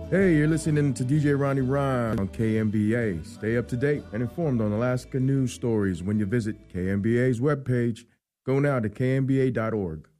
Hey, you're listening to DJ Ronnie Rhyme on KMBA. Stay up to date and informed on Alaska news stories when you visit KMBA's webpage. Go now to kmba.org.